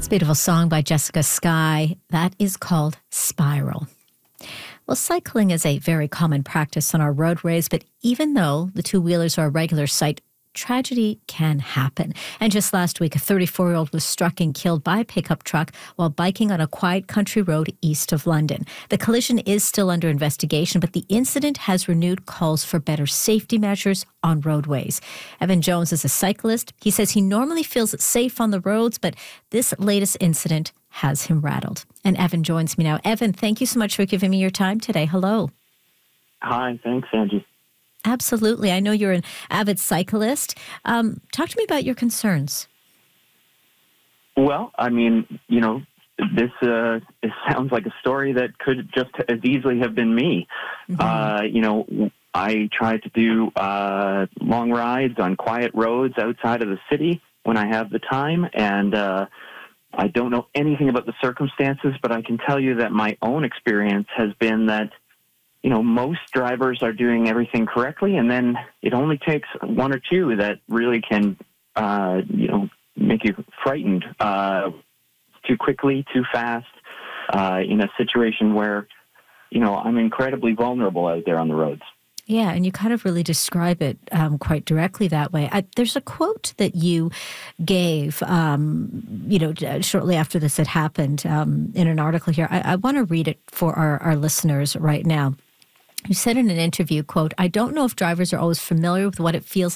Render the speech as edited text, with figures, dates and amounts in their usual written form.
It's a beautiful song by Jessica Skye. That is called Spiral. Well, cycling is a very common practice on our roadways, but even though the two-wheelers are a regular sight, tragedy can happen. And just last week, a 34-year-old was struck and killed by a pickup truck while biking on a quiet country road east of London. The collision is still under investigation, but the incident has renewed calls for better safety measures on roadways. Evan Jones is a cyclist. He says he normally feels safe on the roads, but this latest incident has him rattled. And Evan joins me now. Evan, thank you so much for giving me your time today. Hello. Hi, thanks, Angie. Absolutely. I know you're an avid cyclist. Talk to me about your concerns. Well, I mean, this it sounds like a story that could just as easily have been me. Mm-hmm. I try to do long rides on quiet roads outside of the city when I have the time, and I don't know anything about the circumstances, but I can tell you that my own experience has been that most drivers are doing everything correctly, and then it only takes one or two that really can, make you frightened too quickly, too fast, in a situation where, I'm incredibly vulnerable out there on the roads. Yeah, and you kind of really describe it quite directly that way. There's a quote that you gave, shortly after this had happened in an article here. I want to read it for our listeners right now. You said in an interview, quote, "I don't know if drivers are always familiar with what it feels